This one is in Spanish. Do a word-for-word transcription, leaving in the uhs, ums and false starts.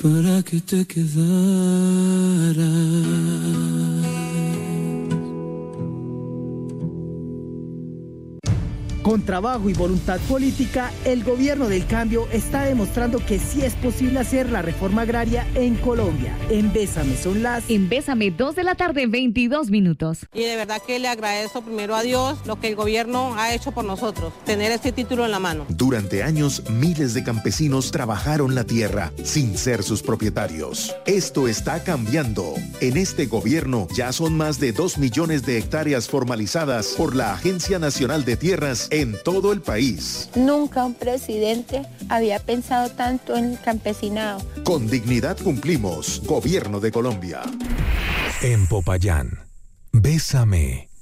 para que te quedaras. Con trabajo y voluntad política, el gobierno del cambio está demostrando que sí es posible hacer la reforma agraria en Colombia. En Bésame son las... En Bésame, dos de la tarde, veintidós minutos. Y de verdad que le agradezco primero a Dios lo que el gobierno ha hecho por nosotros, tener este título en la mano. Durante años, miles de campesinos trabajaron la tierra sin ser sus propietarios. Esto está cambiando. En este gobierno ya son más de dos millones de hectáreas formalizadas por la Agencia Nacional de Tierras en todo el país. Nunca un presidente había pensado tanto en el campesinado. Con dignidad cumplimos. Gobierno de Colombia. En Popayán, Bésame.